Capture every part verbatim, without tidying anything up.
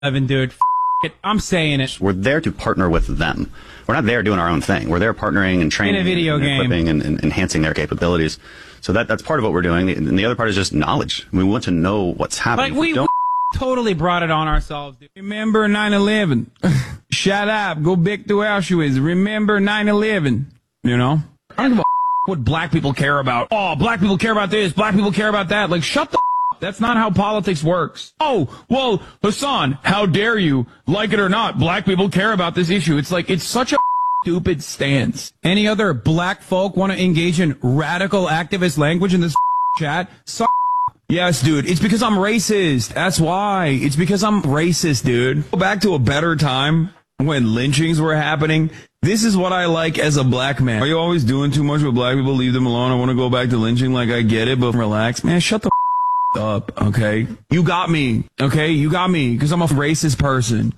Evan, dude, f it. I'm saying it. We're there to partner with them. We're not there doing our own thing. We're there partnering and training in a video and, and game. equipping and, and enhancing their capabilities. So that that's part of what we're doing. And the other part is just knowledge. We want to know what's happening. Like we, don't we totally brought it on ourselves. Dude. Remember nine eleven. Shut up. Go back to Auschwitz. Remember nine eleven. You know? I don't give a what black people care about. Oh, black people care about this. Black people care about that. Like, shut the That's not how politics works. Oh, well, Hassan, how dare you? Like it or not, black people care about this issue. It's like, it's such a stupid stance. Any other black folk want to engage in radical activist language in this chat? So yes, dude. It's because I'm racist. That's why. It's because I'm racist, dude. Go back to a better time when lynchings were happening. This is what I like as a black man. Are you always doing too much with black people? Leave them alone. I want to go back to lynching. Like, I get it, but relax. Man, shut the up, okay? You got me, okay? You got me, because I'm a racist person.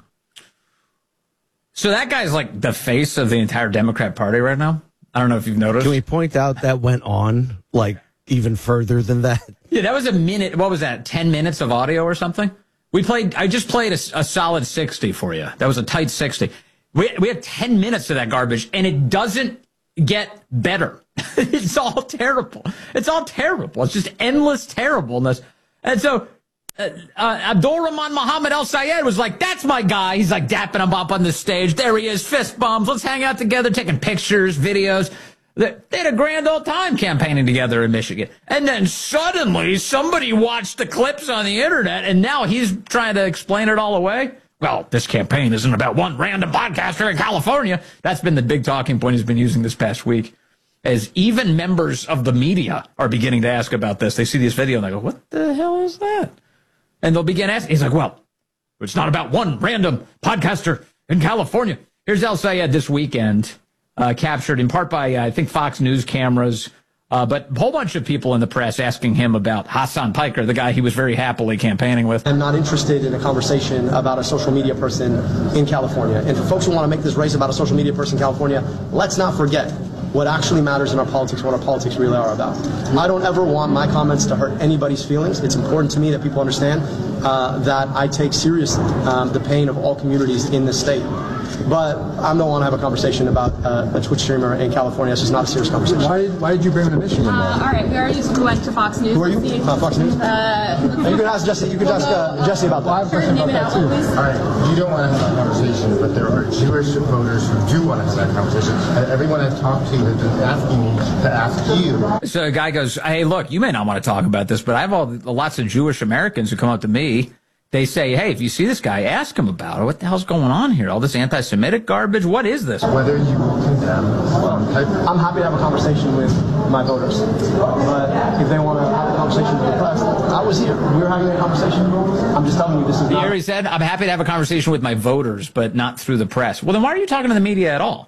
So that guy's like the face of the entire Democrat Party right now? I don't know if you've noticed. Can we point out that went on, like, even further than that? Yeah, that was a minute. What was that, ten minutes of audio or something? We played, I just played a, a solid sixty for you. That was a tight sixty. We, we had ten minutes of that garbage, and it doesn't get better. It's all terrible. It's all terrible. It's just endless terribleness. And so uh, uh, Abdul Rahman Muhammad Al Sayed was like, that's my guy. He's like dapping him up on the stage. There he is, fist bumps. Let's hang out together, taking pictures, videos. They had a grand old time campaigning together in Michigan. And then suddenly somebody watched the clips on the internet, and now he's trying to explain it all away. Well, this campaign isn't about one random podcaster in California. That's been the big talking point he's been using this past week. As even members of the media are beginning to ask about this. They see this video and they go, what the hell is that? And they'll begin asking. He's like, well, it's not about one random podcaster in California. Here's Al Sayed this weekend, uh, captured in part by, uh, I think, Fox News cameras, uh, but a whole bunch of people in the press asking him about Hassan Piker, the guy he was very happily campaigning with. I'm not interested in a conversation about a social media person in California. And for folks who want to make this race about a social media person in California, let's not forget what actually matters in our politics, what our politics really are about. I don't ever want my comments to hurt anybody's feelings. It's important to me that people understand uh, that I take seriously um, the pain of all communities in this state. But I don't want to have a conversation about uh, a Twitch streamer in California. It's just not a serious conversation. Why did, why did you bring him to Michigan? Uh, all right, we already went to Fox News. Who are you? Uh, Fox News? Uh, you can ask Jesse. You can ask uh, Jesse about that. I have a question about that too. All right, you don't want to have that conversation, but there are Jewish voters who do want to have that conversation. And everyone I've talked to has been asking me to ask you. So a guy goes, hey, look, you may not want to talk about this, but I have all lots of Jewish Americans who come up to me. They say, hey, if you see this guy, ask him about it. What the hell's going on here? All this anti-Semitic garbage? What is this? Whether you condemn um, I'm happy to have a conversation with my voters. But if they want to have a conversation with the press, I was here. We were having a conversation. I'm just telling you this is not... Here he said, I'm happy to have a conversation with my voters, but not through the press. Well, then why are you talking to the media at all?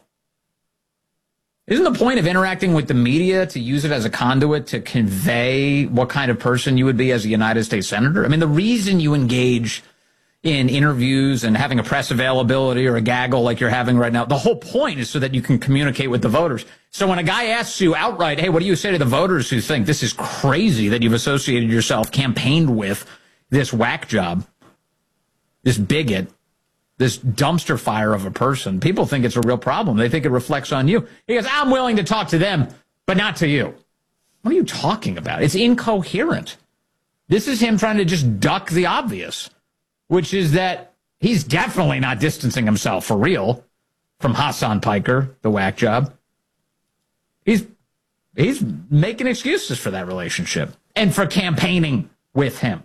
Isn't the point of interacting with the media to use it as a conduit to convey what kind of person you would be as a United States Senator? I mean, the reason you engage in interviews and having a press availability or a gaggle like you're having right now, the whole point is so that you can communicate with the voters. So when a guy asks you outright, hey, what do you say to the voters who think this is crazy that you've associated yourself, campaigned with this whack job, this bigot, this dumpster fire of a person, people think it's a real problem. They think it reflects on you. He goes, I'm willing to talk to them, but not to you. What are you talking about? It's incoherent. This is him trying to just duck the obvious, which is that he's definitely not distancing himself for real from Hassan Piker, the whack job. He's, he's making excuses for that relationship and for campaigning with him.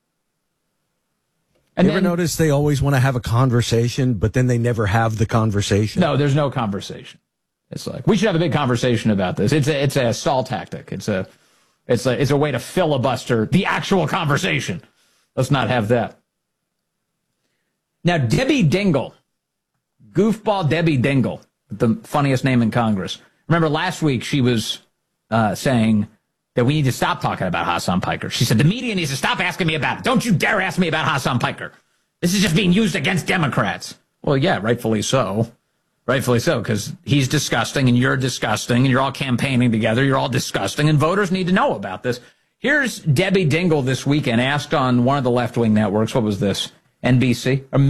And you ever then, notice they always want to have a conversation, but then they never have the conversation? No, there's no conversation. It's like, we should have a big conversation about this. It's a, it's a stall tactic. It's a, it's a, it's a way to filibuster the actual conversation. Let's not have that. Now, Debbie Dingell, goofball Debbie Dingell, the funniest name in Congress. Remember last week she was uh, saying that we need to stop talking about Hassan Piker. She said, the media needs to stop asking me about it. Don't you dare ask me about Hassan Piker. This is just being used against Democrats. Well, yeah, rightfully so. Rightfully so, because he's disgusting and you're disgusting and you're all campaigning together. You're all disgusting and voters need to know about this. Here's Debbie Dingell this weekend asked on one of the left-wing networks, what was this? N B C.